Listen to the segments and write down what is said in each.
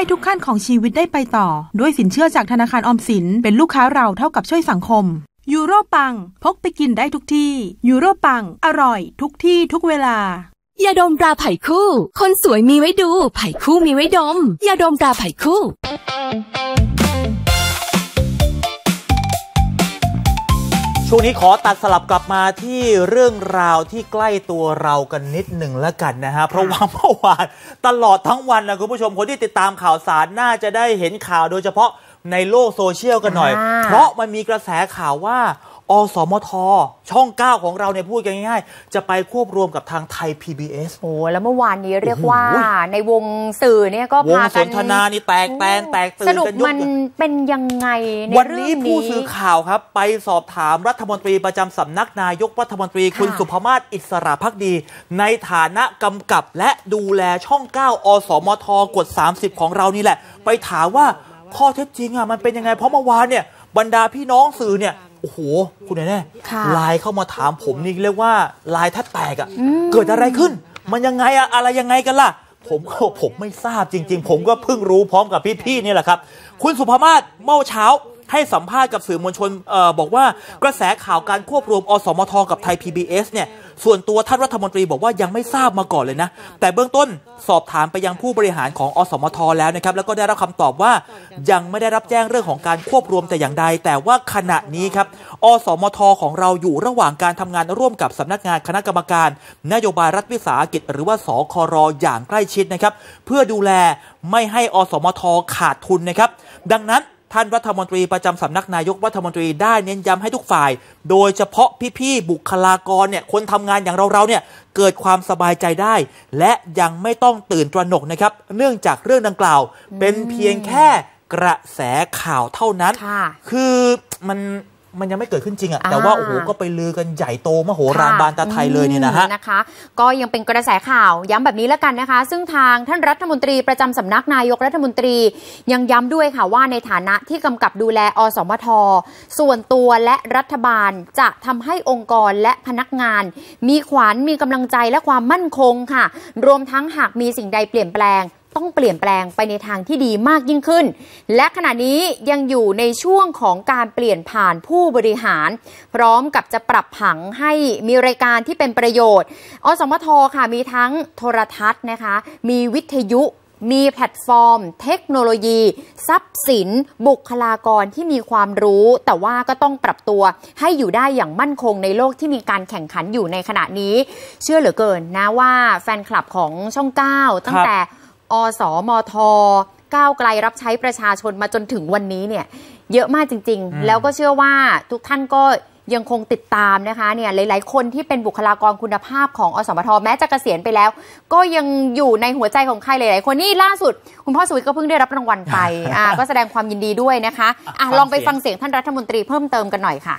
ให้ทุกขั้นของชีวิตได้ไปต่อด้วยสินเชื่อจากธนาคารออมสินเป็นลูกค้าเราเท่ากับช่วยสังคมยูโรปังพกไปกินได้ทุกที่ยูโรปังอร่อยทุกที่ทุกเวลายาดมตราไผ่คู่คนสวยมีไว้ดูไผ่คู่มีไว้ดมยาดมตราไผ่คู่ช่วงนี้ขอตัดสลับกลับมาที่เรื่องราวที่ใกล้ตัวเรากันนิดหนึ่งแล้วกันนะฮะเพราะว่าเมื่อวานตลอดทั้งวันนะคุณผู้ชมคนที่ติดตามข่าวสารน่าจะได้เห็นข่าวโดยเฉพาะในโลกโซเชียลกันหน่อยเพราะมันมีกระแสข่าวว่าอสมทช่อง9ของเราเนี่ยพูดกันง่ายๆจะไปควบรวมกับทางไทย PBS โอ้แล้วเมื่อวานนี้เรียกว่าในวงสื่อเนี่ยก็พากันวงสนทนานี่แตกตื่นกันสรุปมันเป็นยังไงในวันนี้ผู้สื่อข่าวครับไปสอบถามรัฐมนตรีประจำสำนักนายกรัฐมนตรีคุณสุภมาศอิสระภักดีในฐานะกำกับและดูแลช่อง9อสมทกด30ของเรานี่แหละไปถามว่าข้อเท็จจริงมันเป็นยังไงเพราะเมื่อวานเนี่ยบรรดาพี่น้องสื่อเนี่ยโอ้โหคุณแน่ไลน์เข้ามาถามผมนี่เรียกว่าไลน์แทบแตกเกิดอะไรขึ้นมันยังไงอะไรยังไงกันล่ะผมไม่ทราบจริงๆผมก็เพิ่งรู้พร้อมกับพี่ๆนี่แหละครับคุณสุภมาศเมื่อเช้าให้สัมภาษณ์กับสื่อมวลชนบอกว่ากระแสข่าวการควบรวมอสมทกับไทย PBS เนี่ยส่วนตัวท่านรัฐมนตรีบอกว่ายังไม่ทราบมาก่อนเลยนะแต่เบื้องต้นสอบถามไปยังผู้บริหารของอสมทแล้วนะครับแล้วก็ได้รับคำตอบว่ายังไม่ได้รับแจ้งเรื่องของการควบรวมแต่อย่างใดแต่ว่าขณะนี้ครับอสมทของเราอยู่ระหว่างการทำงานร่วมกับสำนักงานคณะกรรมการนโยบายรัฐวิสาหกิจหรือว่าสคร.อย่างใกล้ชิดนะครับเพื่อดูแลไม่ให้อสมทขาดทุนนะครับดังนั้นท่านรัฐมนตรีประจำสำนักนายกรัฐมนตรีได้เน้นย้ำให้ทุกฝ่ายโดยเฉพาะพี่ๆบุคลากรเนี่ยคนทำงานอย่างเราเนี่ยเกิดความสบายใจได้และยังไม่ต้องตื่นตระหนกนะครับเนื่องจากเรื่องดังกล่าวเป็นเพียงแค่กระแสข่าวเท่านั้นคือมันยังไม่เกิดขึ้นจริงแต่ว่าโอ้โหก็ไปลือกันใหญ่โตมโหฬารบานตาไทยเลยเนี่ยนะฮะนะคะก็ยังเป็นกระแสข่าวย้ำแบบนี้แล้วกันนะคะซึ่งทางท่านรัฐมนตรีประจำสำนักนายกรัฐมนตรียังย้ำด้วยค่ะว่าในฐานะที่กำกับดูแลอสมทส่วนตัวและรัฐบาลจะทำให้องค์กรและพนักงานมีขวัญมีกำลังใจและความมั่นคงค่ะรวมทั้งหากมีสิ่งใดเปลี่ยนแปลงต้องเปลี่ยนแปลงไปในทางที่ดีมากยิ่งขึ้นและขณะนี้ยังอยู่ในช่วงของการเปลี่ยนผ่านผู้บริหารพร้อมกับจะปรับผังให้มีรายการที่เป็นประโยชน์อสมทค่ะมีทั้งโทรทัศน์นะคะมีวิทยุมีแพลตฟอร์มเทคโนโลยีทรัพย์สินบุคลากรที่มีความรู้แต่ว่าก็ต้องปรับตัวให้อยู่ได้อย่างมั่นคงในโลกที่มีการแข่งขันอยู่ในขณะนี้เชื่อเหลือเกินนะว่าแฟนคลับของช่อง9ตั้งแต่อสมทก้าวไกลรับใช้ประชาชนมาจนถึงวันนี้เนี่ยเยอะมากจริงๆแล้วก็เชื่อว่าทุกท่านก็ยังคงติดตามนะคะเนี่ยหลายๆคนที่เป็นบุคลากรคุณภาพของอสมทแม้จะเกษียณไปแล้วก็ยังอยู่ในหัวใจของใครหลายๆคนนี่ล่าสุดคุณพ่อสุวิทย์ก็เพิ่งได้รับรางวัลไปก็แสดงความยินดีด้วยนะคะลองไปฟังเสียงท่านรัฐมนตรีเพิ่มเติมกันหน่อยค่ะ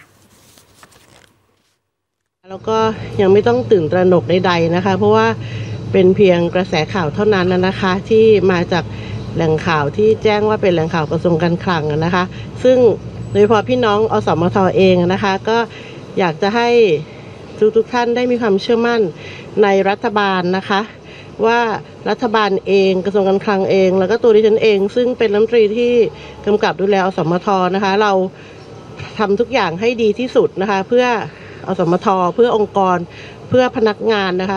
แล้วก็ยังไม่ต้องตื่นตระหนกใดๆนะคะเพราะว่าเป็นเพียงกระแสข่าวเท่านั้นนะคะที่มาจากแหล่งข่าวที่แจ้งว่าเป็นแหล่งข่าวกระทรวงการคลังนะคะซึ่งโดยเฉพาะพี่น้องอสมทเองนะคะก็อยากจะให้ทุกท่านได้มีความเชื่อมั่นในรัฐบาลนะคะว่ารัฐบาลเองกระทรวงการคลังเองแล้วก็ตัวดิฉันเองซึ่งเป็นรัฐมนตรีที่กำกับดูแลอสมทนะคะเราทำทุกอย่างให้ดีที่สุดนะคะเพื่ออสมทเพื่อองค์กรเพื่อพนักงานนะคะ